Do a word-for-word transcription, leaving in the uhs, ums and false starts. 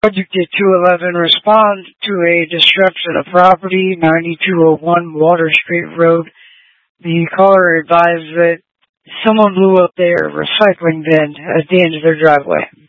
Subject two eleven, respond to a destruction of property, ninety-two oh one Water Street Road. The caller advised that someone blew up their recycling bin at the end of their driveway.